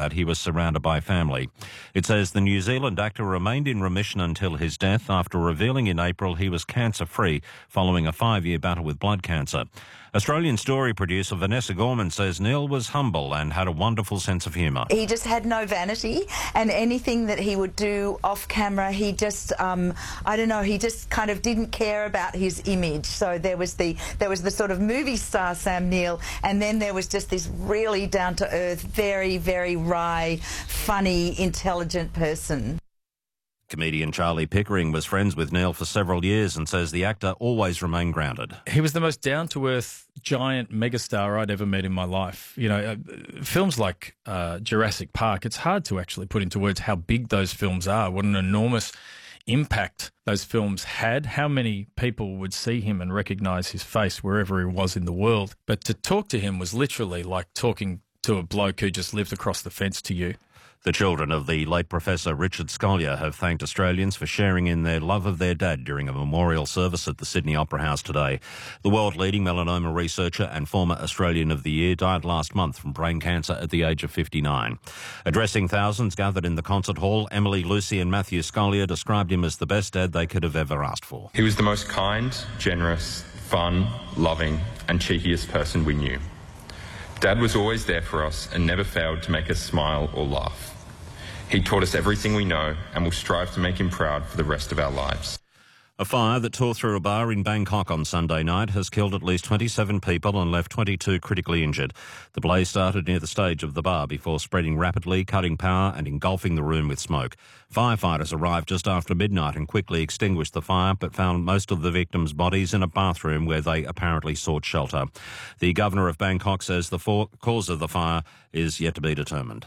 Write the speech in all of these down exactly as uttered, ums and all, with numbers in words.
that he was surrounded by family. It says the New Zealand actor remained in remission until his death after revealing in April he was cancer-free following a five-year battle with blood cancer. Australian Story producer Vanessa Gorman says Neil was humble and had a wonderful sense of humour. He just had no vanity, and anything that he would do off camera, he just, um, I don't know, he just kind of didn't care about his image. So there was the there was the sort of movie star Sam Neill, and then there was just this really down-to-earth, very, very wry, funny, intelligent person. Comedian Charlie Pickering was friends with Neil for several years and says the actor always remained grounded. He was the most down-to-earth giant megastar I'd ever met in my life. You know, uh, films like uh, Jurassic Park, it's hard to actually put into words how big those films are, what an enormous impact those films had, how many people would see him and recognise his face wherever he was in the world. But to talk to him was literally like talking to a bloke who just lived across the fence to you. The children of the late Professor Richard Scolyer have thanked Australians for sharing in their love of their dad during a memorial service at the Sydney Opera House today. The world-leading melanoma researcher and former Australian of the Year died last month from brain cancer at the age of fifty-nine. Addressing thousands gathered in the concert hall, Emily, Lucy and Matthew Scolyer described him as the best dad they could have ever asked for. He was the most kind, generous, fun, loving and cheekiest person we knew. Dad was always there for us and never failed to make us smile or laugh. He taught us everything we know and will strive to make him proud for the rest of our lives. A fire that tore through a bar in Bangkok on Sunday night has killed at least twenty-seven people and left twenty-two critically injured. The blaze started near the stage of the bar before spreading rapidly, cutting power and engulfing the room with smoke. Firefighters arrived just after midnight and quickly extinguished the fire, but found most of the victims' bodies in a bathroom where they apparently sought shelter. The Governor of Bangkok says the for- cause of the fire is yet to be determined.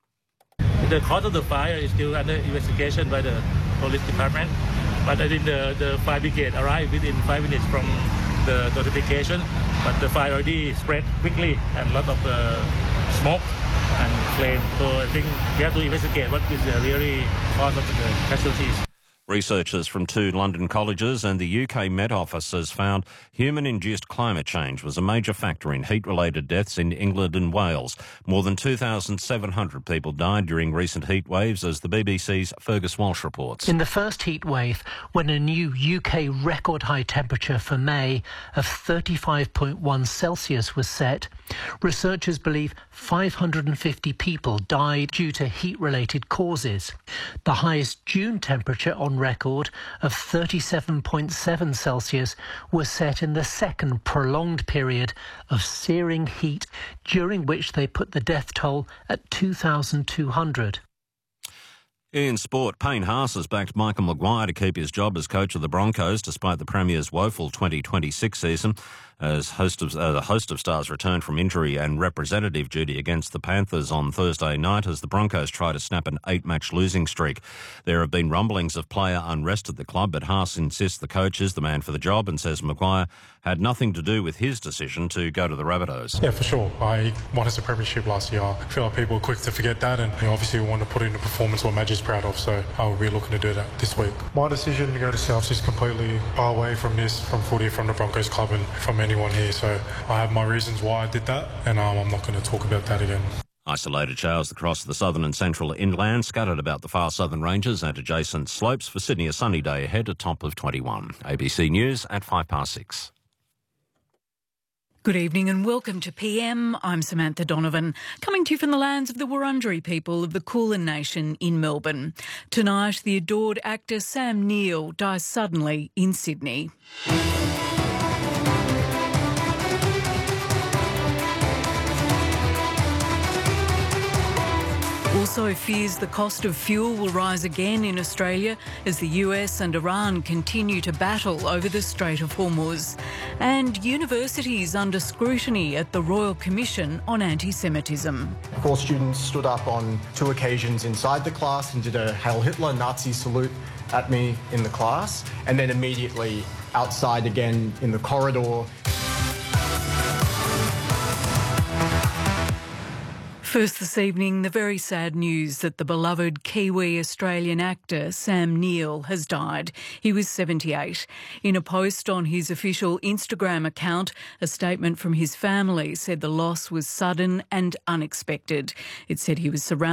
The cause of the fire is still under investigation by the police department. But I think the, the fire brigade arrived within five minutes from the notification. But the fire already spread quickly and a lot of uh, smoke and flame. So I think we have to investigate what is the really cause of the casualties. Researchers from two London colleges and the U K Met Office has found human-induced climate change was a major factor in heat-related deaths in England and Wales. More than two thousand seven hundred people died during recent heat waves, as the B B C's Fergus Walsh reports. In the first heat wave, when a new U K record high temperature for May of thirty-five point one Celsius was set, researchers believe five hundred fifty people died due to heat-related causes. The highest June temperature on record of thirty-seven point seven Celsius was set in the second prolonged period of searing heat, during which they put the death toll at two thousand two hundred. In sport, Payne Haas has backed Michael Maguire to keep his job as coach of the Broncos despite the Premier's woeful twenty twenty-six season. As host of, uh, the host of stars returned from injury and representative duty against the Panthers on Thursday night as the Broncos try to snap an eight-match losing streak. There have been rumblings of player unrest at the club, but Haas insists the coach is the man for the job and says Maguire had nothing to do with his decision to go to the Rabbitohs. Yeah, for sure. I won us a premiership last year. I feel like people are quick to forget that, and you know, obviously we want to put in a performance what Madge is proud of, so I will be looking to do that this week. My decision to go to Souths is completely far away from this, from footy, from the Broncos club and from anyone here, so I have my reasons why I did that, and um, I'm not going to talk about that again. Isolated showers across the southern and central inland, scattered about the far southern ranges and adjacent slopes. For Sydney, a sunny day ahead, a top of twenty-one. A B C News at five past six. Good evening and welcome to P M. I'm Samantha Donovan, coming to you from the lands of the Wurundjeri people of the Kulin Nation in Melbourne. Tonight, the adored actor Sam Neill dies suddenly in Sydney. Also fears the cost of fuel will rise again in Australia as the U S and Iran continue to battle over the Strait of Hormuz. And universities under scrutiny at the Royal Commission on Anti-Semitism. Four students stood up on two occasions inside the class and did a Heil Hitler Nazi salute at me in the class, and then immediately outside again in the corridor. First this evening, the very sad news that the beloved Kiwi-Australian actor Sam Neill has died. He was seventy-eight. In a post on his official Instagram account, a statement from his family said the loss was sudden and unexpected. It said he was surrounded